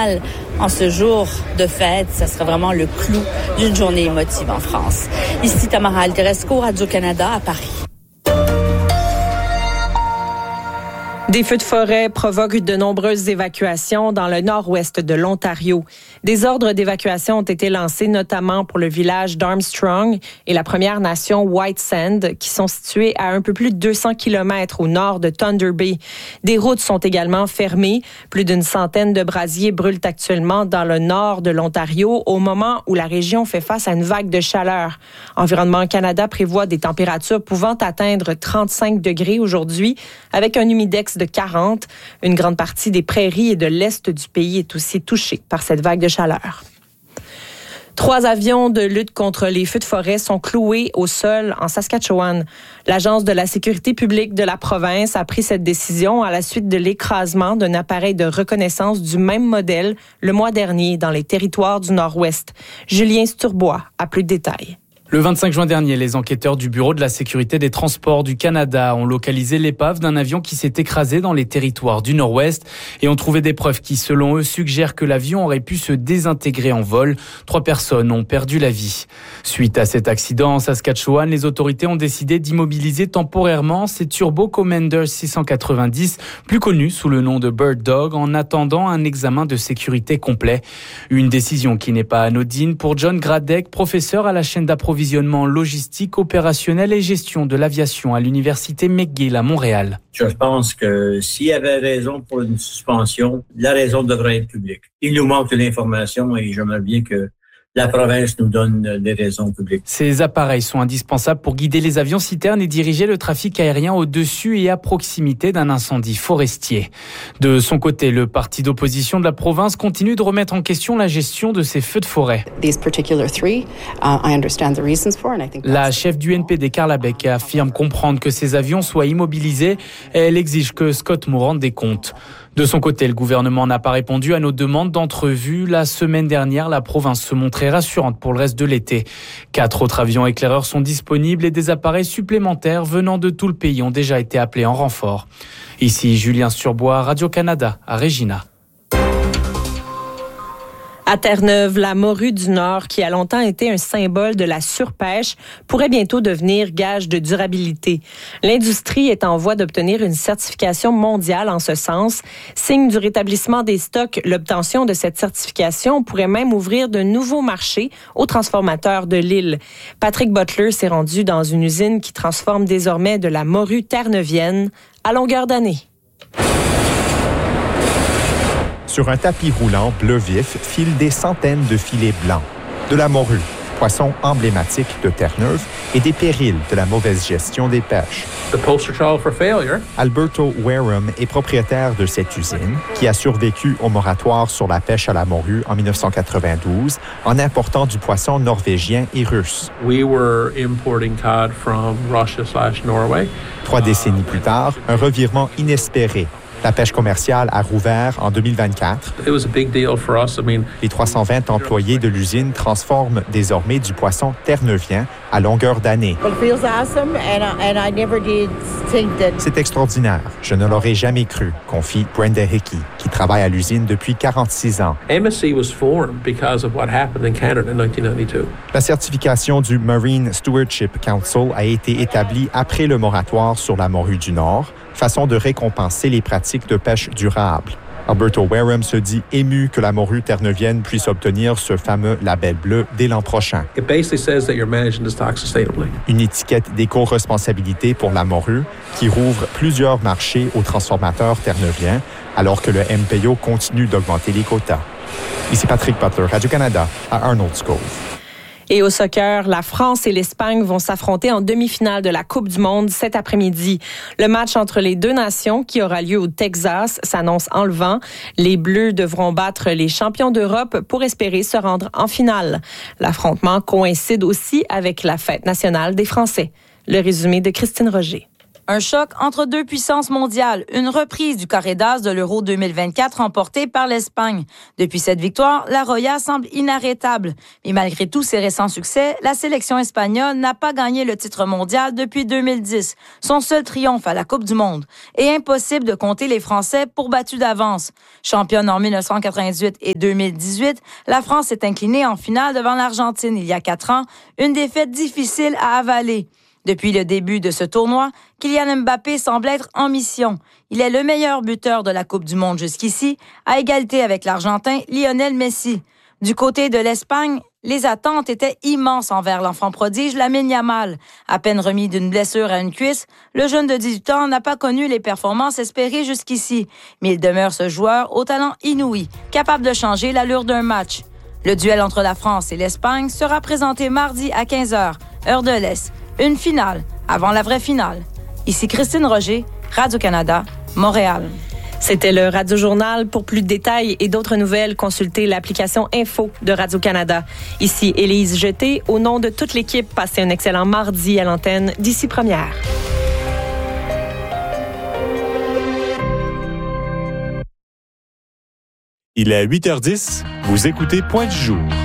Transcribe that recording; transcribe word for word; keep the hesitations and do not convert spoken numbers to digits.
finale en ce jour de fête, ça serait vraiment le clou d'une journée émotive en France. Ici Tamara Alteresco, Radio-Canada à Paris. Des feux de forêt provoquent de nombreuses évacuations dans le nord-ouest de l'Ontario. Des ordres d'évacuation ont été lancés notamment pour le village d'Armstrong et la Première Nation White Sand, qui sont situés à un peu plus de deux cents kilomètres au nord de Thunder Bay. Des routes sont également fermées. Plus d'une centaine de brasiers brûlent actuellement dans le nord de l'Ontario au moment où la région fait face à une vague de chaleur. Environnement Canada prévoit des températures pouvant atteindre trente-cinq degrés aujourd'hui, avec un humidex de quarante. Une grande partie des prairies et de l'est du pays est aussi touchée par cette vague de chaleur. Trois avions de lutte contre les feux de forêt sont cloués au sol en Saskatchewan. L'Agence de la sécurité publique de la province a pris cette décision à la suite de l'écrasement d'un appareil de reconnaissance du même modèle le mois dernier dans les territoires du Nord-Ouest. Julien Sturbois a plus de détails. Le vingt-cinq juin dernier, les enquêteurs du Bureau de la sécurité des transports du Canada ont localisé l'épave d'un avion qui s'est écrasé dans les territoires du Nord-Ouest et ont trouvé des preuves qui, selon eux, suggèrent que l'avion aurait pu se désintégrer en vol. Trois personnes ont perdu la vie. Suite à cet accident en Saskatchewan, les autorités ont décidé d'immobiliser temporairement ces Turbo Commander six cent quatre-vingt-dix, plus connus sous le nom de Bird Dog, en attendant un examen de sécurité complet. Une décision qui n'est pas anodine pour John Gradek, professeur à la chaîne d'approvisionnement logistique, opérationnel et gestion de l'aviation à l'Université McGill à Montréal. Je pense que s'il y avait raison pour une suspension, la raison devrait être publique. Il nous manque de l'information et j'aimerais bien que la province nous donne des raisons publiques. Ces appareils sont indispensables pour guider les avions citernes et diriger le trafic aérien au-dessus et à proximité d'un incendie forestier. De son côté, le parti d'opposition de la province continue de remettre en question la gestion de ces feux de forêt. La chef du N P D, Carla Beck, affirme comprendre que ces avions soient immobilisés et elle exige que Scott Moore rende des comptes. De son côté, le gouvernement n'a pas répondu à nos demandes d'entrevue. La semaine dernière, la province se montrait rassurante pour le reste de l'été. Quatre autres avions éclaireurs sont disponibles et des appareils supplémentaires venant de tout le pays ont déjà été appelés en renfort. Ici, Julien Sturbois, Radio-Canada, à Regina. À Terre-Neuve, la morue du Nord, qui a longtemps été un symbole de la surpêche, pourrait bientôt devenir gage de durabilité. L'industrie est en voie d'obtenir une certification mondiale en ce sens. Signe du rétablissement des stocks, l'obtention de cette certification pourrait même ouvrir de nouveaux marchés aux transformateurs de l'île. Patrick Butler s'est rendu dans une usine qui transforme désormais de la morue terre-neuvienne à longueur d'année. Sur un tapis roulant bleu vif filent des centaines de filets blancs. De la morue, poisson emblématique de Terre-Neuve, et des périls de la mauvaise gestion des pêches. The poster child for failure. Alberto Wareham est propriétaire de cette usine qui a survécu au moratoire sur la pêche à la morue en dix-neuf cent quatre-vingt-douze en important du poisson norvégien et russe. We were importing cod from Russia slash Norway. Trois décennies plus tard, un revirement inespéré. La pêche commerciale a rouvert en deux mille vingt-quatre. It was a big deal for us. I mean, les trois cent vingt employés de l'usine transforment désormais du poisson terre-neuvien à longueur d'année. C'est extraordinaire. Je ne l'aurais jamais cru, confie Brenda Hickey, qui travaille à l'usine depuis quarante-six ans. M S C was formed because of what happened in Canada in nineteen ninety-two. La certification du Marine Stewardship Council a été établie après le moratoire sur la morue du Nord, façon de récompenser les pratiques de pêche durable. Alberto Wareham se dit ému que la morue terre-neuvienne puisse obtenir ce fameux label bleu dès l'an prochain. It basically says that you're managing the stock sustainably. Une étiquette d'éco-responsabilité pour la morue qui rouvre plusieurs marchés aux transformateurs terre-neuviens alors que le M P O continue d'augmenter les quotas. Ici Patrick Butler, Radio-Canada, à Arnold's Cove. Et au soccer, la France et l'Espagne vont s'affronter en demi-finale de la Coupe du Monde cet après-midi. Le match entre les deux nations, qui aura lieu au Texas, s'annonce enlevant. Les Bleus devront battre les champions d'Europe pour espérer se rendre en finale. L'affrontement coïncide aussi avec la fête nationale des Français. Le résumé de Christine Roger. Un choc entre deux puissances mondiales, une reprise du carré d'as de l'Euro deux mille vingt-quatre remporté par l'Espagne. Depuis cette victoire, la Roya semble inarrêtable. Mais malgré tous ses récents succès, la sélection espagnole n'a pas gagné le titre mondial depuis deux mille dix, son seul triomphe à la Coupe du Monde. Et impossible de compter les Français pour battus d'avance. Championne en dix-neuf cent quatre-vingt-dix-huit et deux mille dix-huit, la France s'est inclinée en finale devant l'Argentine il y a quatre ans, une défaite difficile à avaler. Depuis le début de ce tournoi, Kylian Mbappé semble être en mission. Il est le meilleur buteur de la Coupe du Monde jusqu'ici, à égalité avec l'Argentin Lionel Messi. Du côté de l'Espagne, les attentes étaient immenses envers l'enfant prodige Lamine Yamal. À peine remis d'une blessure à une cuisse, le jeune de dix-huit ans n'a pas connu les performances espérées jusqu'ici. Mais il demeure ce joueur au talent inouï, capable de changer l'allure d'un match. Le duel entre la France et l'Espagne sera présenté mardi à quinze heures, heure de l'Est. Une finale avant la vraie finale. Ici Christine Roger, Radio-Canada, Montréal. C'était le Radio-Journal. Pour plus de détails et d'autres nouvelles, consultez l'application Info de Radio-Canada. Ici Élise Jeté. Au nom de toute l'équipe, passez un excellent mardi à l'antenne d'Ici Première. Il est huit heures dix. Vous écoutez Point du jour.